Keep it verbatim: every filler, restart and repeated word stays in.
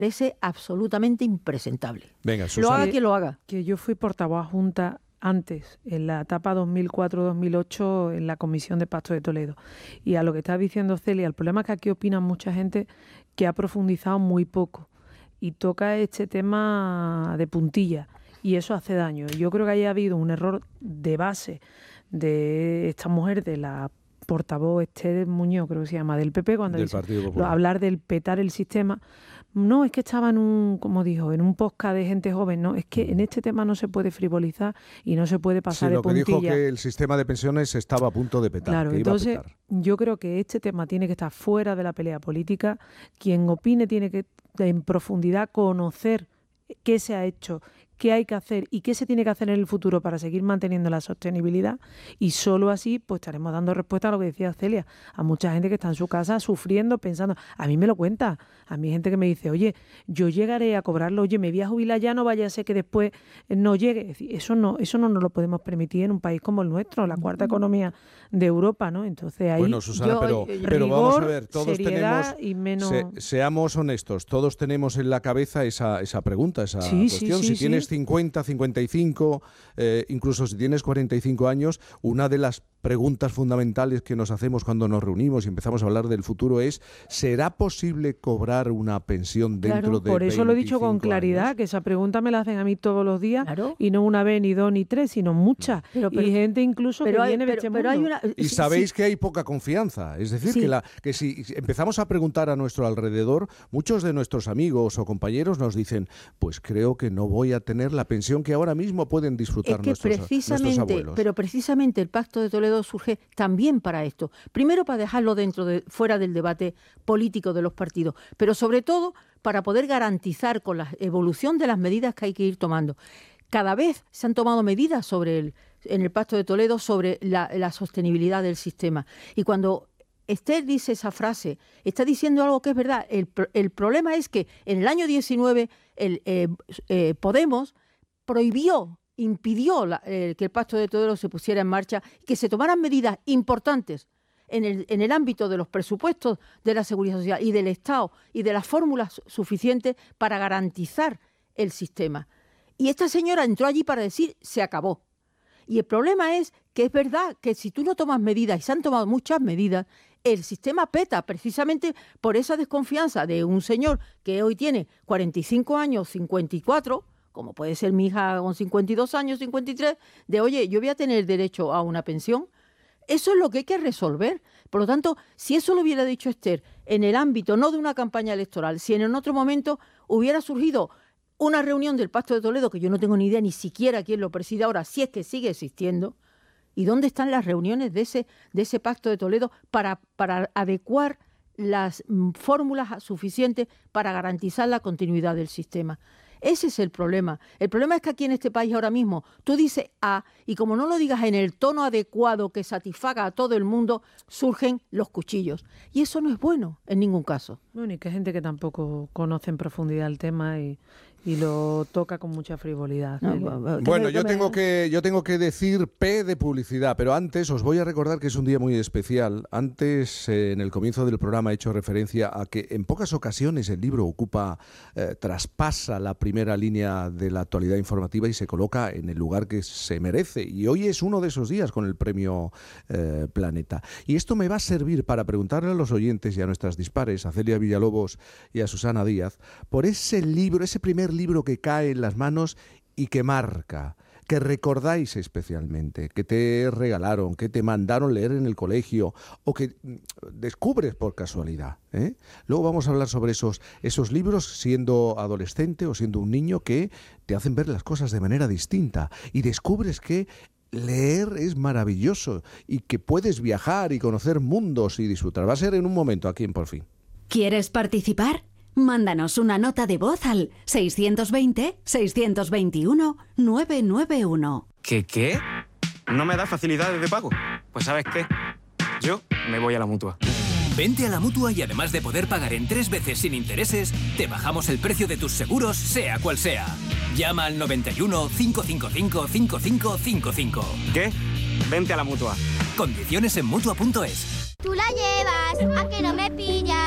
parece absolutamente impresentable. Venga, Susana. Lo haga quien lo haga. Que yo fui portavoz adjunta antes, en la etapa dos mil cuatro dos mil ocho, en la Comisión de Pacto de Toledo. Y a lo que está diciendo Celia, el problema es que aquí opinan mucha gente que ha profundizado muy poco y toca este tema de puntilla, y eso hace daño. Yo creo que haya habido un error de base de esta mujer, de la portavoz Esther Muñoz, creo que se llama, del P P, cuando del dice Partido Popular. hablar del petar el sistema. No, es que estaba en un, como dijo, en un podcast de gente joven. No, es que en este tema no se puede frivolizar y no se puede pasar sí, de puntilla. Sino que dijo que el sistema de pensiones estaba a punto de petar. Claro, que entonces iba a petar. yo creo que este tema tiene que estar fuera de la pelea política. Quien opine tiene que en profundidad conocer qué se ha hecho, qué hay que hacer y qué se tiene que hacer en el futuro para seguir manteniendo la sostenibilidad, y solo así pues estaremos dando respuesta a lo que decía Celia, a mucha gente que está en su casa sufriendo, pensando, a mí me lo cuenta, a mí hay gente que me dice, oye, yo llegaré a cobrarlo, oye, me voy a jubilar ya, no vaya a ser que después no llegue. Es decir, eso no, eso no nos lo podemos permitir en un país como el nuestro, la cuarta economía de Europa, ¿no? Entonces ahí bueno, Susana, yo, pero, rigor, pero vamos a ver, todos seriedad tenemos, y menos... se, seamos honestos, todos tenemos en la cabeza esa, esa pregunta, esa sí, cuestión, sí, sí, si sí. tienes cincuenta, cincuenta y cinco, eh, incluso si tienes cuarenta y cinco años, una de las preguntas fundamentales que nos hacemos cuando nos reunimos y empezamos a hablar del futuro es, ¿será posible cobrar una pensión dentro claro, de por eso lo he dicho con claridad, años? Que esa pregunta me la hacen a mí todos los días, claro. Y no una vez, ni dos, ni tres, sino muchas. Pero, pero, y gente incluso pero que hay, viene de pero, este pero mundo. hay una, Y sí, sabéis sí. que hay poca confianza, es decir, Sí. que, la, que si empezamos a preguntar a nuestro alrededor, muchos de nuestros amigos o compañeros nos dicen, pues creo que no voy a tener la pensión que ahora mismo pueden disfrutar Es que nuestros, nuestros precisamente, abuelos. pero precisamente el Pacto de Toledo surge también para esto. Primero para dejarlo dentro de, fuera del debate político de los partidos, pero sobre todo para poder garantizar con la evolución de las medidas que hay que ir tomando. Cada vez se han tomado medidas sobre el, en el Pacto de Toledo sobre la, la sostenibilidad del sistema. Y cuando Esther dice esa frase, está diciendo algo que es verdad. El, el problema es que en el año diecinueve el, eh, eh, Podemos prohibió, impidió la, eh, que el Pacto de Toledo se pusiera en marcha, que se tomaran medidas importantes en el, en el ámbito de los presupuestos de la Seguridad Social y del Estado y de las fórmulas suficientes para garantizar el sistema. Y esta señora entró allí para decir, se acabó. Y el problema es que es verdad que si tú no tomas medidas, y se han tomado muchas medidas, el sistema peta precisamente por esa desconfianza de un señor que hoy tiene cuarenta y cinco años, cincuenta y cuatro, como puede ser mi hija con cincuenta y dos años, cincuenta y tres, de oye, yo voy a tener derecho a una pensión. Eso es lo que hay que resolver. Por lo tanto, si eso lo hubiera dicho Esther en el ámbito no de una campaña electoral, si en otro momento hubiera surgido una reunión del Pacto de Toledo, que yo no tengo ni idea ni siquiera quién lo preside ahora, si es que sigue existiendo, ¿y dónde están las reuniones de ese, de ese Pacto de Toledo para, para adecuar las mm, fórmulas suficientes para garantizar la continuidad del sistema? Ese es el problema. El problema es que aquí en este país ahora mismo tú dices A y como no lo digas en el tono adecuado que satisfaga a todo el mundo, surgen los cuchillos. Y eso no es bueno en ningún caso. Bueno, y que hay gente que tampoco conoce en profundidad el tema y, y lo toca con mucha frivolidad. No, Celia. Bueno, yo tengo que yo tengo que decir P de publicidad, pero antes os voy a recordar que es un día muy especial. Antes, eh, en el comienzo del programa, he hecho referencia a que en pocas ocasiones el libro ocupa, eh, traspasa la primera línea de la actualidad informativa y se coloca en el lugar que se merece. Y hoy es uno de esos días con el premio eh, Planeta. Y esto me va a servir para preguntarle a los oyentes y a nuestras dispares, a Celia Villalobos y a Susana Díaz, por ese libro, ese primer libro que cae en las manos y que marca, que recordáis especialmente, que te regalaron, que te mandaron leer en el colegio o que descubres por casualidad, ¿eh? Luego vamos a hablar sobre esos, esos libros siendo adolescente o siendo un niño que te hacen ver las cosas de manera distinta y descubres que leer es maravilloso y que puedes viajar y conocer mundos y disfrutar. Va a ser en un momento aquí en Por Fin. ¿Quieres participar? Mándanos una nota de voz al seiscientos veinte, seiscientos veintiuno, novecientos noventa y uno. ¿Qué qué? ¿No me da facilidades de pago? Pues ¿sabes qué? Yo me voy a la Mutua. Vente a la Mutua y además de poder pagar en tres veces sin intereses, te bajamos el precio de tus seguros, sea cual sea. Llama al noventa y uno, cinco cinco cinco, cinco cinco cinco cinco. ¿Qué? Vente a la Mutua. Condiciones en Mutua punto es. Tú la llevas, a que no me pillas.